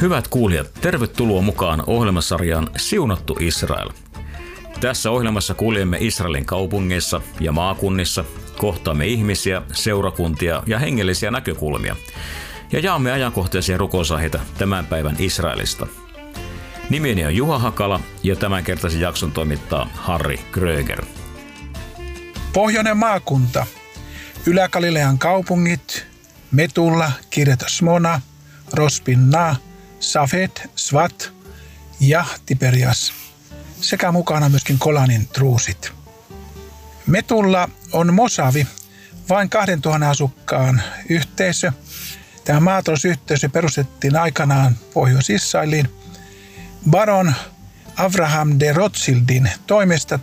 Hyvät kuulijat, tervetuloa mukaan ohjelmasarjaan Siunattu Israel. Tässä ohjelmassa kuljemme Israelin kaupungeissa ja maakunnissa, kohtaamme ihmisiä, seurakuntia ja hengellisiä näkökulmia ja jaamme ajankohtaisia rukousaiheita tämän päivän Israelista. Nimeni on Juha Hakala ja tämänkertaisen jakson toimittaa Harri Kröger. Pohjoinen maakunta, Ylä-Galilean kaupungit, Metulla, Kiryat Shmona, Rosh Pinna, Safed, Svat ja Tiberias sekä mukana myöskin Kolanin truusit. Metulla on mosavi, vain 2000 asukkaan yhteisö. Tämä maatalousyhteisö perustettiin aikanaan Pohjois-Israeliin baron Avraham de Rothschildin toimesta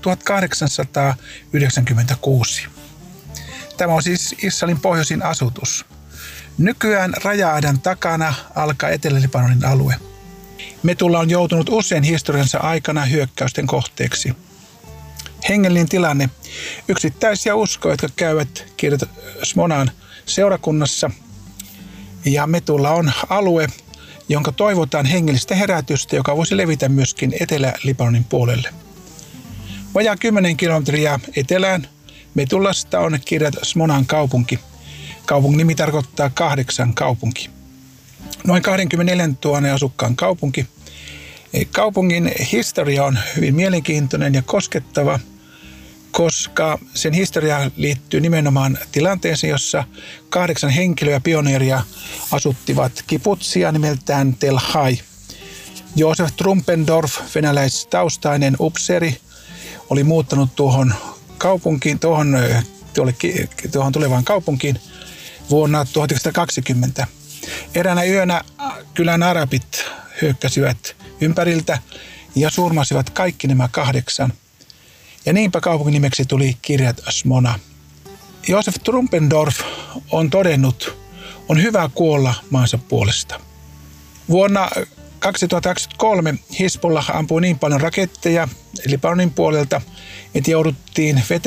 1896. Tämä on siis Israelin pohjoisin asutus. Nykyään raja-aidan takana alkaa Etelä-Libanonin alue. Metulla on joutunut usein historiansa aikana hyökkäysten kohteeksi. Hengellinen tilanne. Yksittäisiä uskoja, jotka käyvät Kiryat Shmonan seurakunnassa. Ja Metulla on alue, jonka toivotaan hengellistä herätystä, joka voisi levitä myöskin Etelä-Libanonin puolelle. Vajaa 10 kilometriä etelään Metullasta on Kiryat Shmonan kaupunki. Kaupungin nimi tarkoittaa 8 kaupunki. Noin 24 000 asukkaan kaupunki. Kaupungin historia on hyvin mielenkiintoinen ja koskettava, koska sen historia liittyy nimenomaan tilanteeseen, jossa 8 henkilöä pioneeria asuttivat kibutsia nimeltään Tel Hai. Josef Trumpendorf, venäläistaustainen upseeri, oli muuttanut tuohon tulevaan kaupunkiin vuonna 1920. Eräänä yönä kylän arabit hyökkäsivät ympäriltä ja surmasivat kaikki nämä 8. Ja niinpä kaupungin nimeksi tuli Kiryat Shmona. Josef Trumpendorf on todennut, on hyvä kuolla maansa puolesta. Vuonna 2023 Hizbollah ampui niin paljon raketteja Libanonin puolelta, että jouduttiin vetämään